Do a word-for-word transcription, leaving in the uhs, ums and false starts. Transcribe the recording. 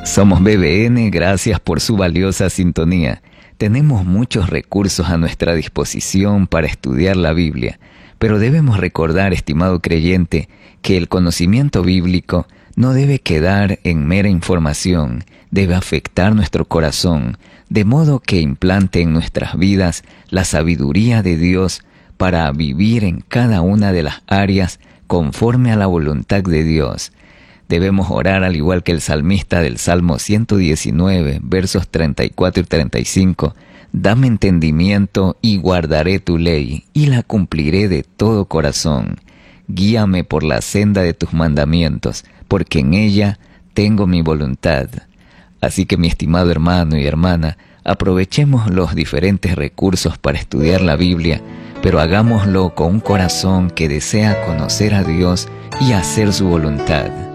Somos B B N, gracias por su valiosa sintonía. Tenemos muchos recursos a nuestra disposición para estudiar la Biblia, pero debemos recordar, estimado creyente, que el conocimiento bíblico no debe quedar en mera información, debe afectar nuestro corazón, de modo que implante en nuestras vidas la sabiduría de Dios para vivir en cada una de las áreas conforme a la voluntad de Dios. Debemos orar al igual que el salmista del Salmo ciento diecinueve, versos treinta y cuatro y treinta y cinco. Dame entendimiento y guardaré tu ley, y la cumpliré de todo corazón. Guíame por la senda de tus mandamientos, porque en ella tengo mi voluntad. Así que, mi estimado hermano y hermana, aprovechemos los diferentes recursos para estudiar la Biblia, pero hagámoslo con un corazón que desea conocer a Dios y hacer su voluntad.